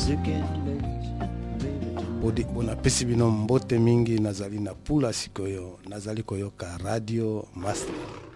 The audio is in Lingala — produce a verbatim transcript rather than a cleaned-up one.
Bodi bona pesi bino mbote mingi nazali na pula sikoyo nazali koyoka Radio Master.